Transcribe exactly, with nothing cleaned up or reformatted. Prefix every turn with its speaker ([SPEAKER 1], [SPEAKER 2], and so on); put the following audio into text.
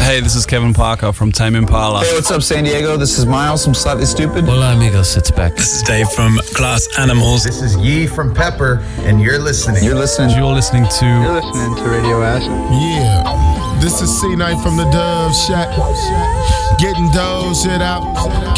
[SPEAKER 1] Hey, this is Kevin Parker from Tame Impala.
[SPEAKER 2] Hey, what's up, San Diego? This is Miles from Slightly Stupid.
[SPEAKER 3] Hola, amigos, it's Beck.
[SPEAKER 4] This is Dave from Glass Animals.
[SPEAKER 5] This is Yee from Pepper, and you're listening.
[SPEAKER 2] You're listening.
[SPEAKER 1] You're listening to...
[SPEAKER 6] You're listening to Radio Acid.
[SPEAKER 7] Yeah. This is C nine from the Dove Shack. Getting dough, shit out.